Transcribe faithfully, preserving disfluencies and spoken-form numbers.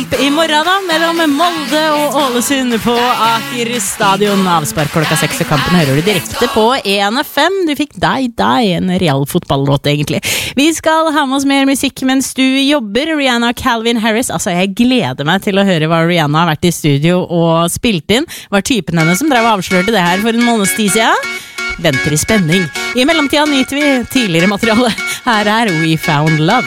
kamp i morgen da, mellom Molde og Ålesund på Aker Stadion. Avspark klokka seks, og kampen hører du direkte på E N F M. Du fikk deg, deg, en real fotballåt egentlig. Vi skal ha med oss mer musikk mens du jobber. Rihanna og Calvin Harris. Altså, jeg gleder meg til å høre hva Rihanna har vært i studio og spilt inn. Var typen henne som drev og avslørte det her for en måneds tid siden? Venter i spenning. I mellomtida nyter vi tidligere materiale. Her er We Found Love.